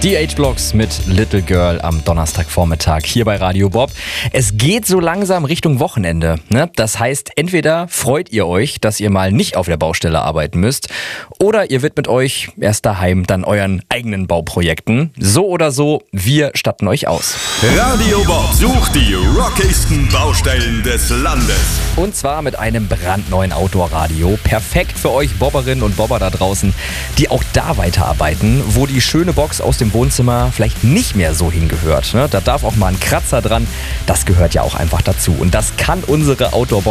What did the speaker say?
Die H-Blocks mit Little Girl am Donnerstagvormittag hier bei Radio Bob. Es geht so langsam Richtung Wochenende, ne? Das heißt, entweder freut ihr euch, dass ihr mal nicht auf der Baustelle arbeiten müsst, oder ihr widmet euch erst daheim dann euren eigenen Bauprojekten. So oder so, wir statten euch aus. Radio Bob sucht die rockigsten Baustellen des Landes. Und zwar mit einem brandneuen Outdoor-Radio. Perfekt für euch Bobberinnen und Bobber da draußen, die auch da weiterarbeiten, wo die schöne Box aus dem Wohnzimmer vielleicht nicht mehr so hingehört. Ne? Da darf auch mal ein Kratzer dran. Das gehört ja auch einfach dazu. Und das kann unsere Outdoor-Box